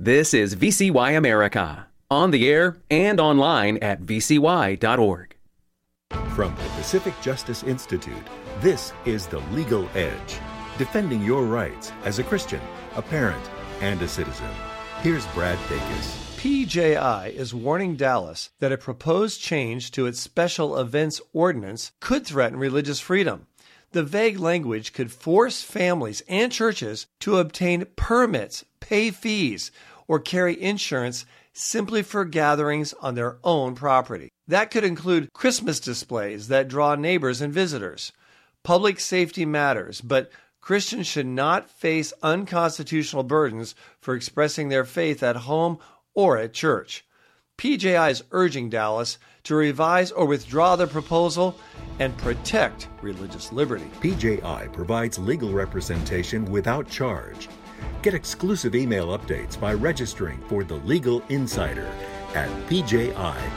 This is VCY America, on the air and online at vcy.org. From the Pacific Justice Institute, this is The Legal Edge, defending your rights as a Christian, a parent, and a citizen. Here's Brad Dacus. PJI is warning Dallas that a proposed change to its special events ordinance could threaten religious freedom. The vague language could force families and churches to obtain permits, pay fees, or carry insurance simply for gatherings on their own property. That could include Christmas displays that draw neighbors and visitors. Public safety matters, but Christians should not face unconstitutional burdens for expressing their faith at home or at church. PJI is urging Dallas to revise or withdraw the proposal and protect religious liberty. PJI provides legal representation without charge. Get exclusive email updates by registering for The Legal Insider at pji.org.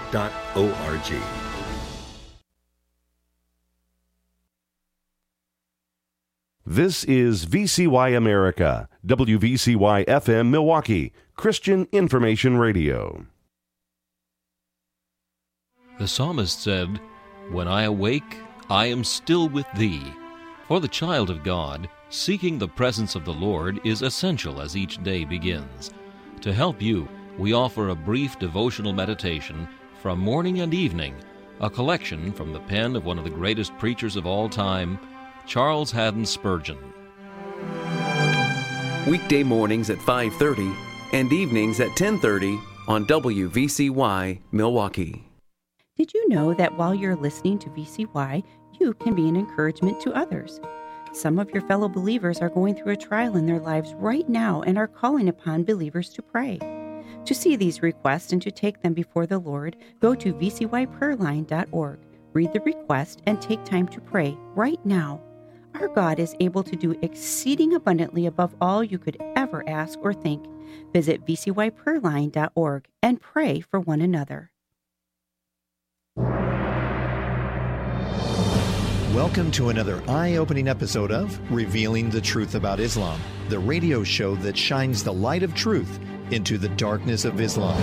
This is VCY America, WVCY FM Milwaukee, Christian Information Radio. The psalmist said, "When I awake, I am still with thee." For the child of God, seeking the presence of the Lord is essential as each day begins. To help you, we offer a brief devotional meditation from morning and evening, a collection from the pen of one of the greatest preachers of all time, Charles Haddon Spurgeon. Weekday mornings at 5:30 and evenings at 10:30 on WVCY Milwaukee. Did you know that while you're listening to VCY, you can be an encouragement to others? Some of your fellow believers are going through a trial in their lives right now and are calling upon believers to pray. To see these requests and to take them before the Lord, go to vcyprayerline.org, read the request, and take time to pray right now. Our God is able to do exceeding abundantly above all you could ever ask or think. Visit vcyprayerline.org and pray for one another. Welcome to another eye-opening episode of Revealing the Truth About Islam, the radio show that shines the light of truth into the darkness of Islam.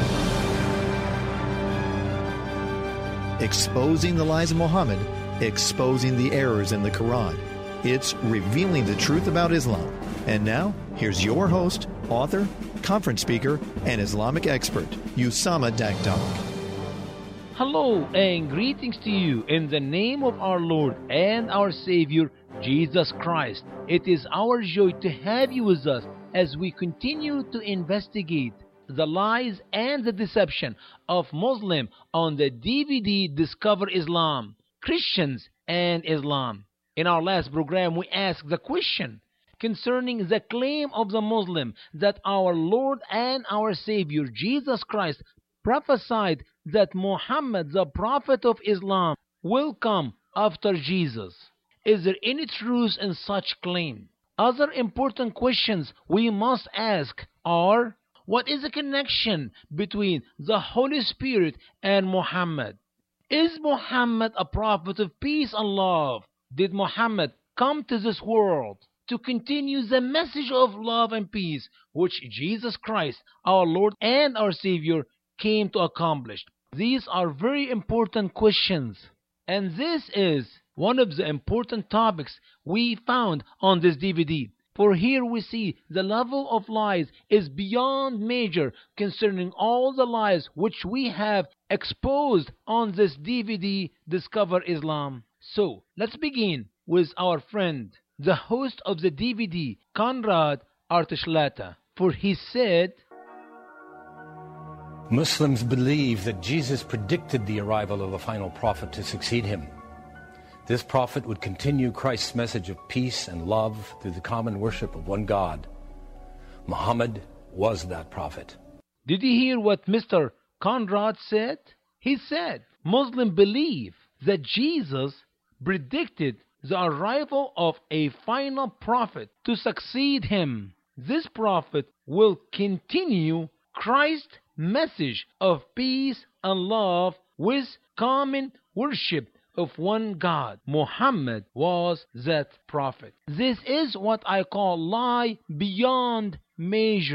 Exposing the lies of Muhammad, exposing the errors in the Quran. It's Revealing the Truth About Islam. And now, here's your host, author, conference speaker, and Islamic expert, Usama Dagdag. Hello and greetings to you in the name of our Lord and our Savior, Jesus Christ. It is our joy to have you with us as we continue to investigate the lies and the deception of Muslims on the DVD Discover Islam, Christians and Islam. In our last program, we asked the question concerning the claim of the Muslim that our Lord and our Savior, Jesus Christ, prophesied that Muhammad, the Prophet of Islam, will come after Jesus. Is there any truth in such claim? Other important questions we must ask are, what is the connection between the Holy Spirit and Muhammad? Is Muhammad a prophet of peace and love? Did Muhammad come to this world to continue the message of love and peace which Jesus Christ, our Lord and our Savior, came to accomplish? These are very important questions, and this is one of the important topics we found on this DVD. For here we see the level of lies is beyond measure concerning all the lies which we have exposed on this DVD Discover Islam. So let's begin with our friend, the host of the DVD, Conrad Artishlata. For he said, Muslims believe that Jesus predicted the arrival of a final prophet to succeed him. This prophet would continue Christ's message of peace and love through the common worship of one God. Muhammad was that prophet. Did you hear what Mr. Conrad said? He said, Muslims believe that Jesus predicted the arrival of a final prophet to succeed him. This prophet will continue Christ's message of peace and love with common worship of one God. Muhammad was that prophet. This is what I call lie beyond measure.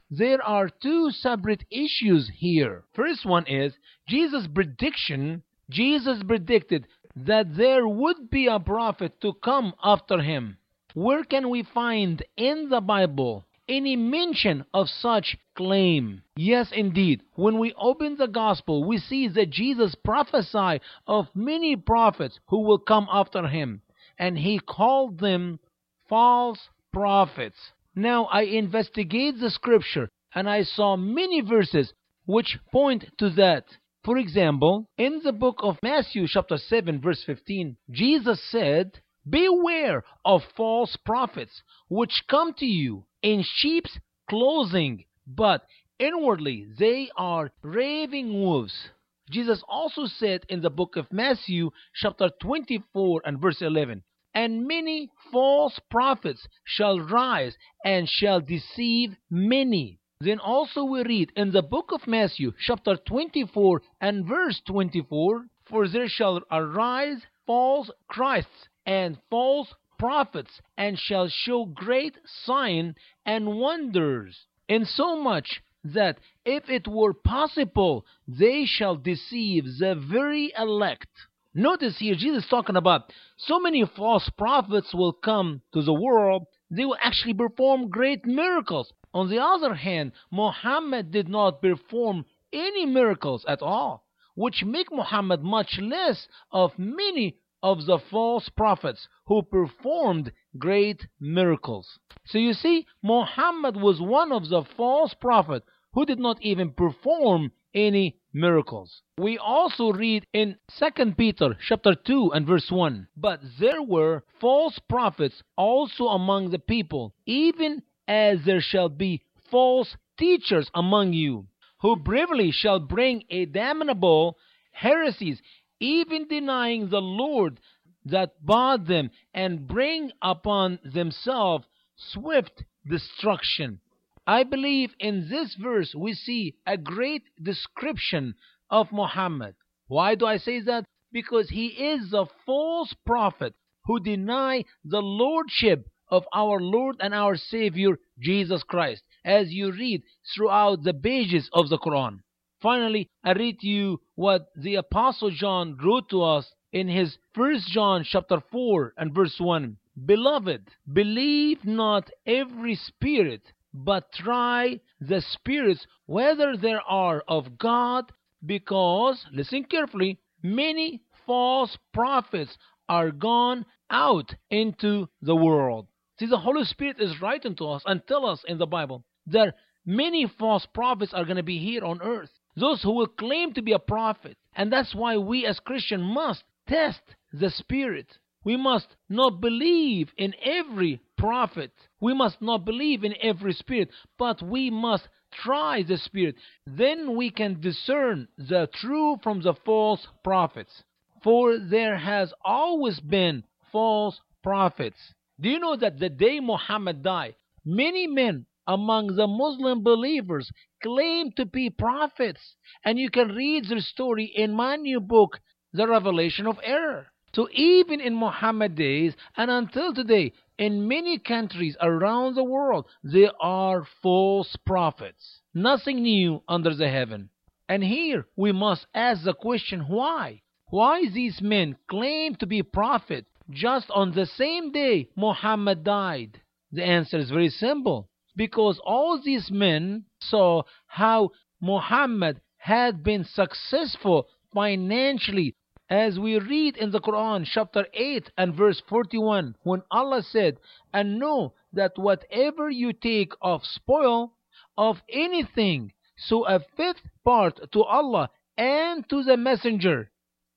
there are two separate issues here. First one is Jesus' prediction. Jesus predicted that there would be a prophet to come after him. Where can we find in the Bible any mention of such claim? Yes, indeed. When we open the Gospel, we see that Jesus prophesied of many prophets who will come after him, and he called them false prophets. Now, I investigate the scripture, and I saw many verses which point to that. For example, in the book of Matthew chapter 7 verse 15, Jesus said, "Beware of false prophets, which come to you in sheep's clothing, but inwardly they are raving wolves." Jesus also said in the book of Matthew chapter 24 and verse 11, "And many false prophets shall rise and shall deceive many." Then also we read in the book of Matthew chapter 24 and verse 24, "For there shall arise false Christs and false prophets, and shall show great signs and wonders, insomuch that if it were possible, they shall deceive the very elect." Notice here, Jesus is talking about so many false prophets will come to the world. They will actually perform great miracles. On the other hand, Muhammad did not perform any miracles at all, which make Muhammad much less of many of the false prophets who performed great miracles. So you see, Muhammad was one of the false prophets who did not even perform any miracles. We also read in 2 Peter chapter 2 and verse 1, "But there were false prophets also among the people, even as there shall be false teachers among you, who privily shall bring a damnable heresies, even denying the Lord that bought them, and bring upon themselves swift destruction." I believe in this verse we see a great description of Muhammad. Why do I say that? Because he is the false prophet who deny the lordship of our Lord and our Savior Jesus Christ, as you read throughout the pages of the Quran. Finally, I read to you what the Apostle John wrote to us in his 1 John chapter 4 and verse 1. "Beloved, believe not every spirit, but try the spirits whether they are of God, because," listen carefully, "many false prophets are gone out into the world." See, the Holy Spirit is writing to us and tell us in the Bible that many false prophets are going to be here on earth. Those who will claim to be a prophet. And that's why we as Christians must test the Spirit. We must not believe in every prophet. We must not believe in every spirit, but we must try the Spirit. Then we can discern the true from the false prophets. For there has always been false prophets. Do you know that the day Muhammad died, many men among the Muslim believers claimed to be prophets? And you can read their story in my new book, The Revelation of Error. So even in Muhammad days and until today, in many countries around the world, there are false prophets. Nothing new under the heaven. And here we must ask the question, why? Why these men claim to be prophets just on the same day Muhammad died? The answer is very simple. Because all these men saw how Muhammad had been successful financially, as we read in the Quran chapter 8 and verse 41, when Allah said, "And know that whatever you take of spoil of anything, so a fifth part to Allah and to the messenger."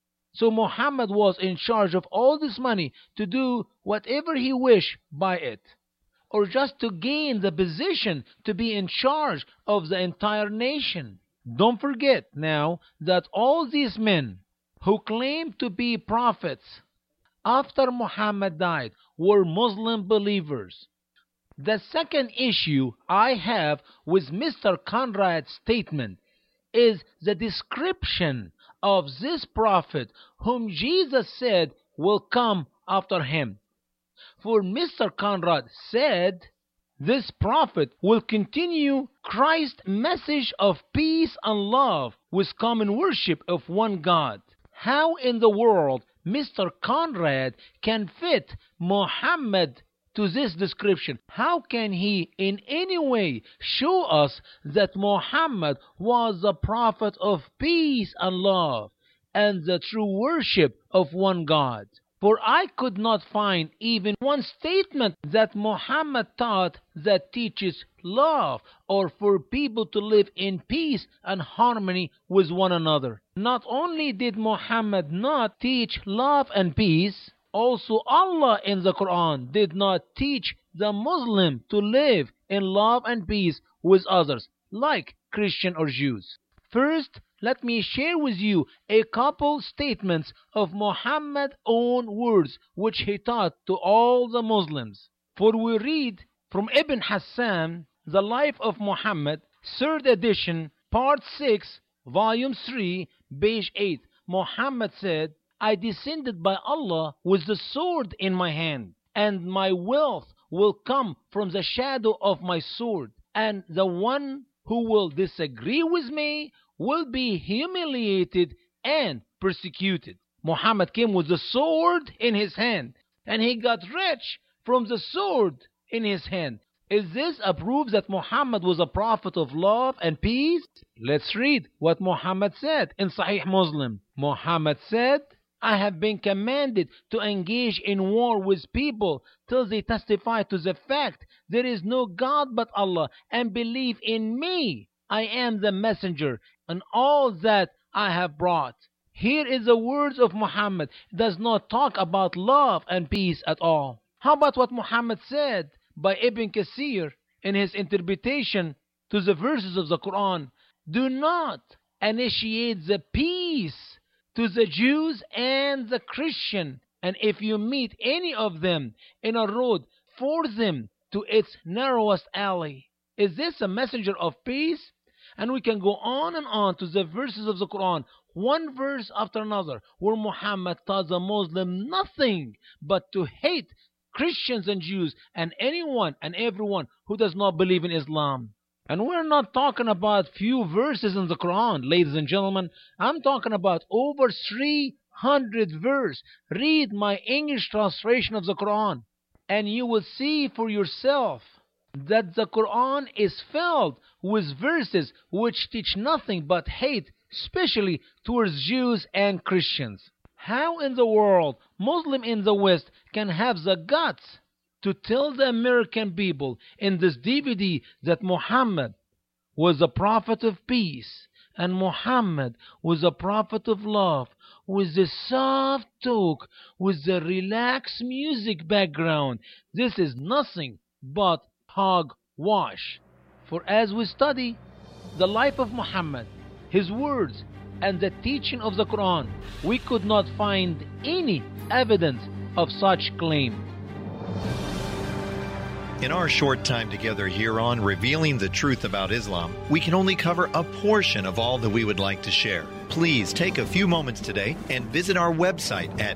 So Muhammad was in charge of all this money to do whatever he wished by it, or just to gain the position to be in charge of the entire nation. Don't forget now that all these men who claimed to be prophets after Muhammad died were Muslim believers. The second issue I have with Mr. Conrad's statement is the description of this prophet whom Jesus said will come after him. For Mr. Conrad said this prophet will continue Christ's message of peace and love with common worship of one God. How in the world Mr. Conrad can fit Muhammad to this description? How can he in any way show us that Muhammad was the prophet of peace and love and the true worship of one God? For I could not find even one statement that Muhammad taught that teaches love or for people to live in peace and harmony with one another. Not only did Muhammad not teach love and peace, also Allah in the Quran did not teach the Muslim to live in love and peace with others, like Christian or Jews. First, let me share with you a couple statements of Muhammad's own words which he taught to all the Muslims. For we read from Ibn Hassan, The Life of Muhammad, 3rd edition, part 6, volume 3, page 8. Muhammad said, I descended by Allah with the sword in my hand, and my wealth will come from the shadow of my sword, and the one who will disagree with me will be humiliated and persecuted. Muhammad came with the sword in his hand, and he got rich from the sword in his hand. Is this a proof that Muhammad was a prophet of love and peace? Let's read what Muhammad said in Sahih Muslim. Muhammad said, I have been commanded to engage in war with people till they testify to the fact there is no God but Allah and believe in me. I am the messenger and all that I have brought. Here is the words of Muhammad. It does not talk about love and peace at all. How about what Muhammad said by Ibn Kathir in his interpretation to the verses of the Quran? Do not initiate the peace to the Jews and the Christian, and if you meet any of them in a road, force them to its narrowest alley. Is this a messenger of peace? And we can go on and on to the verses of the Quran, one verse after another, where Muhammad taught the Muslim nothing but to hate Christians and Jews and anyone and everyone who does not believe in Islam. And we're not talking about few verses in the Quran, ladies and gentlemen. I'm talking about over 300 verses. Read my English translation of the Quran, and you will see for yourself that the Quran is filled with verses which teach nothing but hate, especially towards Jews and Christians. How in the world Muslim in the West can have the guts to tell the American people in this DVD that Muhammad was a prophet of peace and Muhammad was a prophet of love, with the soft talk, with the relaxed music background? This is nothing but hogwash. For as we study the life of Muhammad, his words, and the teaching of the Quran, we could not find any evidence of such claim. In our short time together here on Revealing the Truth About Islam, we can only cover a portion of all that we would like to share. Please take a few moments today and visit our website at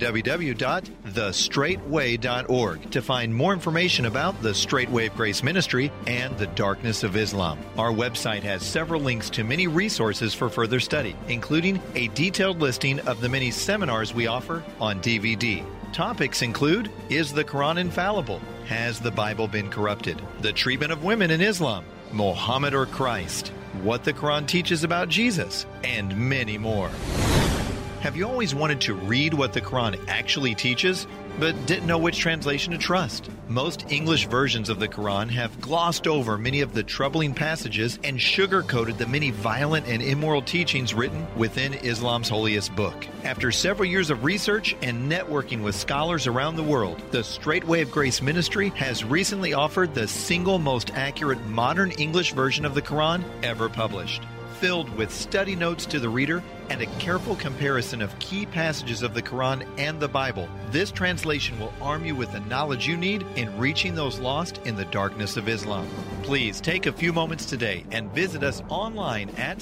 www.thestraightway.org to find more information about the Straight Wave Grace Ministry and the Darkness of Islam. Our website has several links to many resources for further study, including a detailed listing of the many seminars we offer on DVD. Topics include, is the Quran infallible? Has the Bible been corrupted? The treatment of women in Islam? Muhammad or Christ? What the Quran teaches about Jesus? And many more. Have you always wanted to read what the Quran actually teaches, but didn't know which translation to trust? Most English versions of the Quran have glossed over many of the troubling passages and sugar-coated the many violent and immoral teachings written within Islam's holiest book. After several years of research and networking with scholars around the world, the Straight Wave Grace Ministry has recently offered the single most accurate modern English version of the Quran ever published. Filled with study notes to the reader and a careful comparison of key passages of the Quran and the Bible, this translation will arm you with the knowledge you need in reaching those lost in the darkness of Islam. Please take a few moments today and visit us online at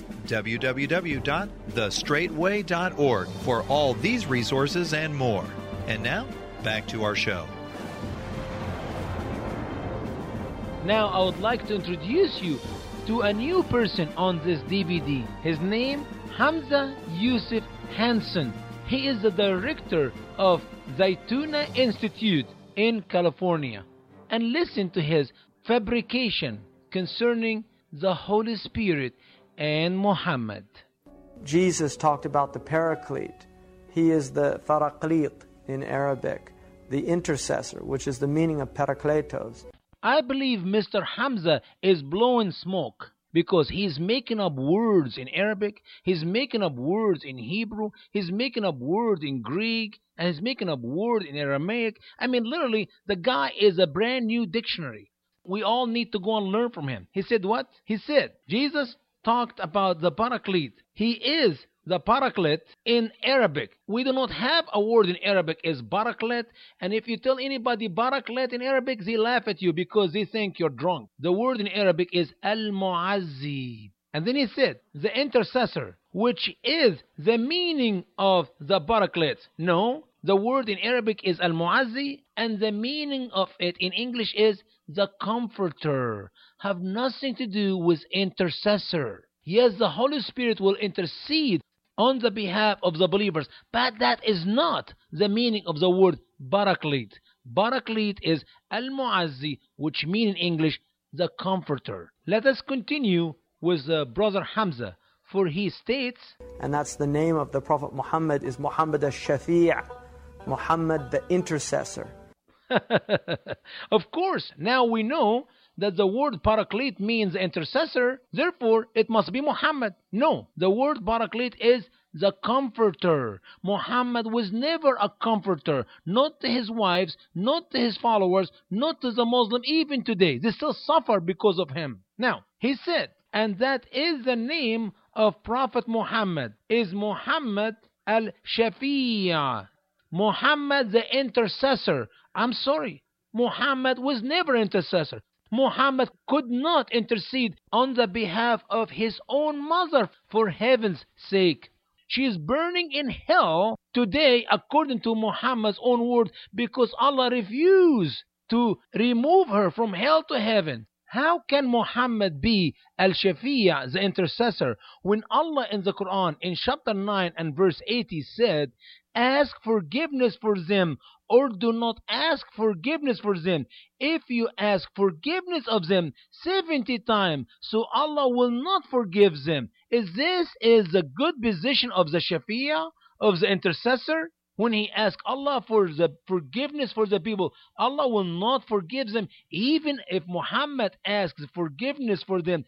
www.thestraightway.org for all these resources and more. And now, back to our show. Now I would like to introduce you to a new person on this DVD. His name, Hamza Yusuf Hansen. He is the director of Zaytuna Institute in California. And listen to his fabrication concerning the Holy Spirit and Muhammad. Jesus talked about the Paraclete. He is the Paraclete in Arabic, the intercessor, which is the meaning of Parakletos. I believe Mr. Hamza is blowing smoke because he's making up words in Arabic, he's making up words in Hebrew, he's making up words in Greek, and he's making up words in Aramaic. I mean, literally, the guy is a brand new dictionary. We all need to go and learn from him. He said what? He said, Jesus talked about the Paraclete. He is the Paraclete in Arabic. We do not have a word in Arabic as Paraclete, and if you tell anybody Paraclete in Arabic, they laugh at you because they think you're drunk. The word in Arabic is Al-Mu'azzi. And then he said, the intercessor, which is the meaning of the Paraclete. No, the word in Arabic is Al-Mu'azzi, and the meaning of it in English is the comforter. Have nothing to do with intercessor. Yes, the Holy Spirit will intercede on the behalf of the believers, but that is not the meaning of the word Paraclete. Paraclete is Al-Mu'azzi, which means in English the comforter. Let us continue with Brother Hamza, for he states, and that's the name of the Prophet Muhammad, is Muhammad al-Shafi', Muhammad the intercessor. Of course, now we know that the word Paraclete means intercessor, therefore it must be Muhammad. No, the word Paraclete is the comforter. Muhammad was never a comforter, not to his wives, not to his followers, not to the Muslim, even today. They still suffer because of him. Now, he said, and that is the name of Prophet Muhammad, is Muhammad al-Shafi', Muhammad the intercessor. I'm sorry, Muhammad was never intercessor. Muhammad could not intercede on the behalf of his own mother, for heaven's sake. She is burning in hell today according to Muhammad's own word because Allah refused to remove her from hell to heaven. How can Muhammad be Al-Shafi', the intercessor, when Allah in the Quran in chapter 9 and verse 80 said, ask forgiveness for them or do not ask forgiveness for them. If you ask forgiveness of them 70 times, so Allah will not forgive them. Is the good position of the Shafi'ah, of the intercessor? When he asks Allah for the forgiveness for the people, Allah will not forgive them, even if Muhammad asks forgiveness for them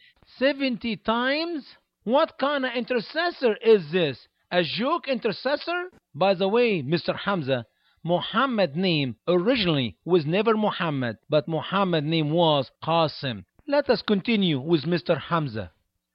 70 times? What kind of intercessor is this? A joke intercessor? By the way, Mr. Hamza, Muhammad's name originally was never Muhammad, but Muhammad's name was Qasim. Let us continue with Mr. Hamza.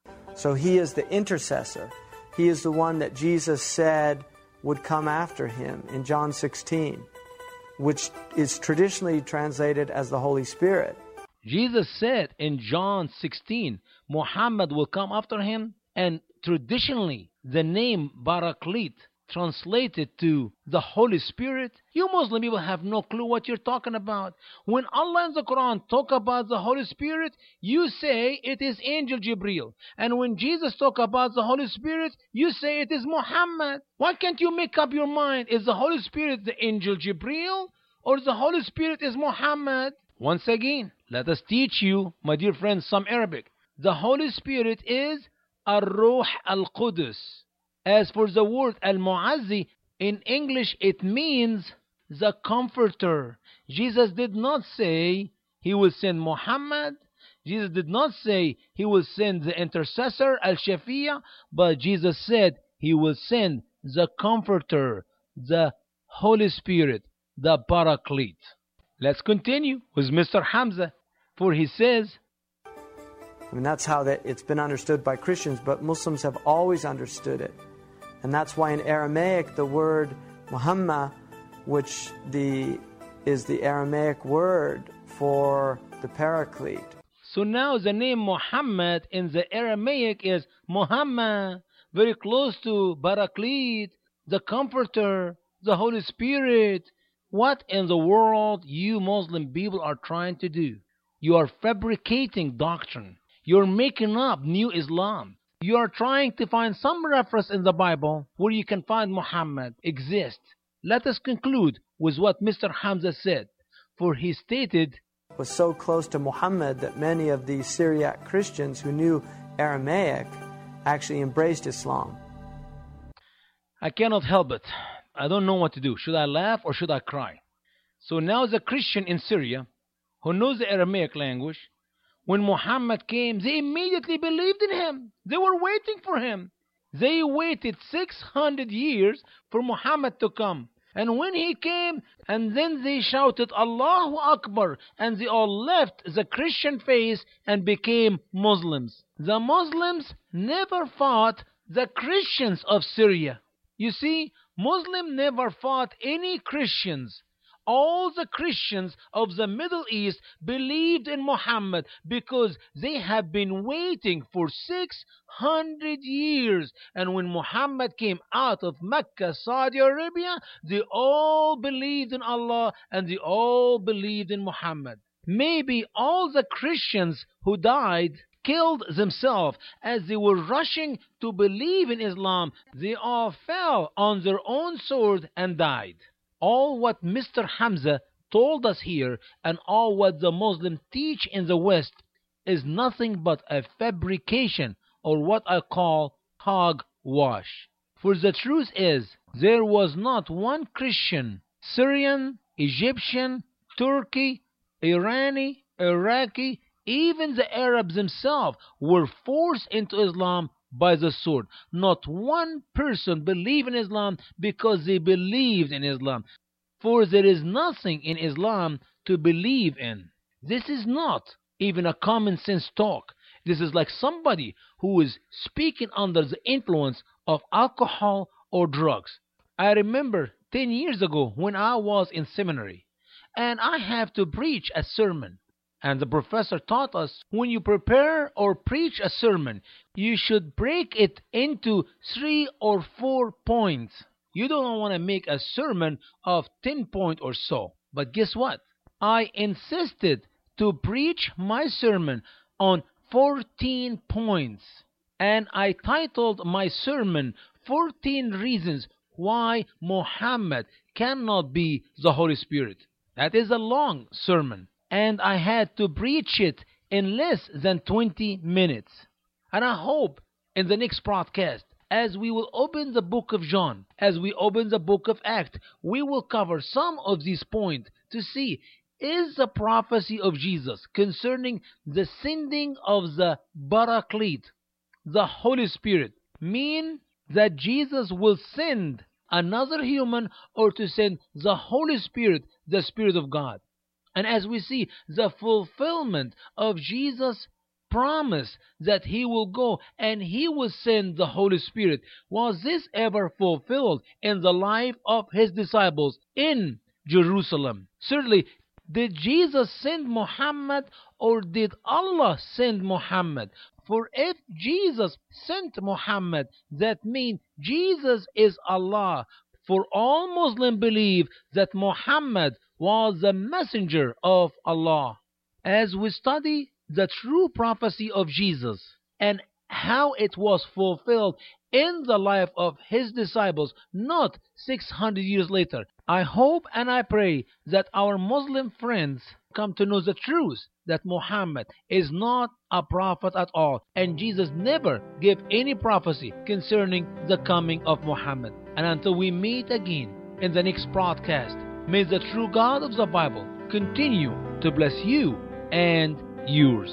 So he is the intercessor. He is the one that Jesus said would come after him in John 16, which is traditionally translated as the Holy Spirit. Jesus said in John 16, Muhammad will come after him, and traditionally the name Paraclete translated to the Holy Spirit. You Muslim people have no clue what you're talking about. When Allah in the Quran talk about the Holy Spirit, you say it is Angel Jibreel. And when Jesus talk about the Holy Spirit, you say it is Muhammad. Why can't you make up your mind? Is the Holy Spirit the Angel Jibreel or the Holy Spirit is Muhammad? Once again, let us teach you, my dear friends, some Arabic. The Holy Spirit is Ar-Ruh Al-Qudus. As for the word Al-Mu'azzi, in English it means the comforter. Jesus did not say he will send Muhammad. Jesus did not say he will send the intercessor Al-Shafi'ah, but Jesus said he will send the comforter, the Holy Spirit, the Paraclete. Let's continue with Mr. Hamza, for he says, I mean, that's how it's been understood by Christians, but Muslims have always understood it. And that's why in Aramaic the word Muhammad, which is the Aramaic word for the Paraclete. So now the name Muhammad in the Aramaic is Muhammad, very close to Paraclete, the Comforter, the Holy Spirit. What in the world you Muslim people are trying to do? You are fabricating doctrine. You're making up new Islam. You are trying to find some reference in the Bible where you can find Muhammad exists. Let us conclude with what Mr. Hamza said, for he stated, was so close to Muhammad that many of the Syriac Christians who knew Aramaic actually embraced Islam. I cannot help it. I don't know what to do. Should I laugh or should I cry? So now the Christian in Syria who knows the Aramaic language, when Muhammad came, they immediately believed in him. They were waiting for him. They waited 600 years for Muhammad to come. And when he came, and then they shouted, Allahu Akbar, and they all left the Christian faith and became Muslims. The Muslims never fought the Christians of Syria. You see, Muslims never fought any Christians. All the Christians of the Middle East believed in Muhammad because they have been waiting for 600 years. And when Muhammad came out of Mecca, Saudi Arabia, they all believed in Allah and they all believed in Muhammad. Maybe all the Christians who died killed themselves as they were rushing to believe in Islam. They all fell on their own sword and died. All what Mr. Hamza told us here and all what the Muslims teach in the West is nothing but a fabrication, or what I call hogwash. For the truth is, there was not one Christian, Syrian, Egyptian, Turkey, Irani, Iraqi, even the Arabs themselves were forced into Islam by the sword. Not one person believed in Islam because they believed in Islam. For there is nothing in Islam to believe in. This is not even a common sense talk. This is like somebody who is speaking under the influence of alcohol or drugs. I remember 10 years ago when I was in seminary and I have to preach a sermon. And the professor taught us, when you prepare or preach a sermon, you should break it into 3 or 4 points. You don't want to make a sermon of 10 points or so. But guess what? I insisted to preach my sermon on 14 points. And I titled my sermon, 14 Reasons Why Muhammad Cannot Be the Holy Spirit. That is a long sermon. And I had to preach it in less than 20 minutes. And I hope in the next broadcast, as we will open the book of John, as we open the book of Acts, we will cover some of these points to see, is the prophecy of Jesus concerning the sending of the Paraclete, the Holy Spirit, mean that Jesus will send another human or to send the Holy Spirit, the Spirit of God? And as we see the fulfillment of Jesus' promise that he will go and he will send the Holy Spirit, was this ever fulfilled in the life of his disciples in Jerusalem? Certainly, did Jesus send Muhammad or did Allah send Muhammad? For if Jesus sent Muhammad, that means Jesus is Allah. For all Muslims believe that Muhammad was the messenger of Allah. As we study the true prophecy of Jesus and how it was fulfilled in the life of his disciples, not 600 years later, I hope and I pray that our Muslim friends come to know the truth that Muhammad is not a prophet at all, and Jesus never gave any prophecy concerning the coming of Muhammad. And until we meet again in the next broadcast, may the true God of the Bible continue to bless you and yours.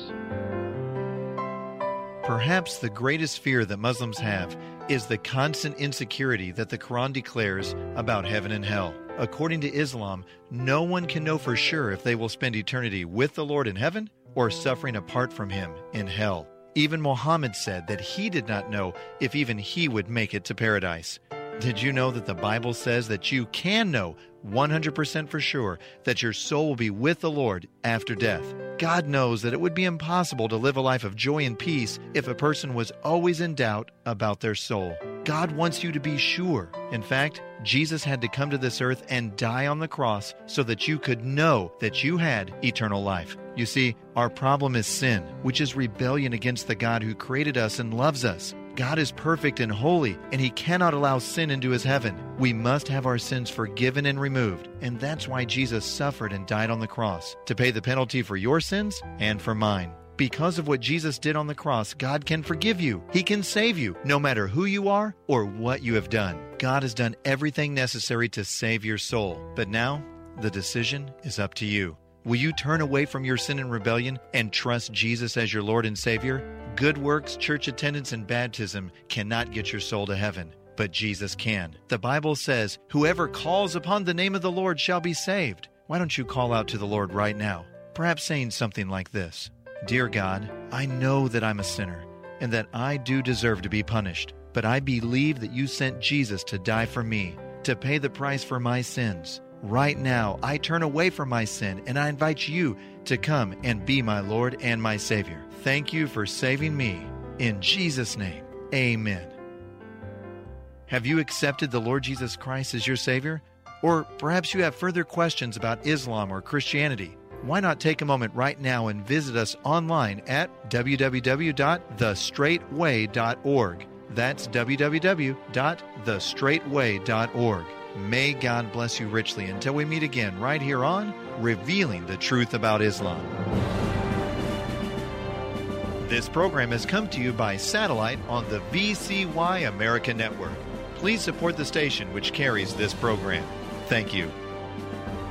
Perhaps the greatest fear that Muslims have is the constant insecurity that the Quran declares about heaven and hell. According to Islam, no one can know for sure if they will spend eternity with the Lord in heaven or suffering apart from him in hell. Even Muhammad said that he did not know if even he would make it to paradise. Did you know that the Bible says that you can know 100% for sure that your soul will be with the Lord after death. God knows that it would be impossible to live a life of joy and peace if a person was always in doubt about their soul. God wants you to be sure. In fact, Jesus had to come to this earth and die on the cross so that you could know that you had eternal life. You see, our problem is sin, which is rebellion against the God who created us and loves us. God is perfect and holy, and He cannot allow sin into His heaven. We must have our sins forgiven and removed, and that's why Jesus suffered and died on the cross, to pay the penalty for your sins and for mine. Because of what Jesus did on the cross, God can forgive you. He can save you, no matter who you are or what you have done. God has done everything necessary to save your soul. But now, the decision is up to you. Will you turn away from your sin and rebellion and trust Jesus as your Lord and Savior? Good works, church attendance, and baptism cannot get your soul to heaven, but Jesus can. The Bible says, "Whoever calls upon the name of the Lord shall be saved." Why don't you call out to the Lord right now? Perhaps saying something like this: Dear God, I know that I'm a sinner and that I do deserve to be punished, but I believe that you sent Jesus to die for me, to pay the price for my sins. Right now, I turn away from my sin and I invite you to come and be my Lord and my Savior. Thank you for saving me. In Jesus' name, amen. Have you accepted the Lord Jesus Christ as your Savior? Or perhaps you have further questions about Islam or Christianity. Why not take a moment right now and visit us online at www.thestraightway.org. That's www.thestraightway.org. May God bless you richly until we meet again right here on Revealing the Truth About Islam. This program has come to you by satellite on the VCY America Network. Please support the station which carries this program. Thank you.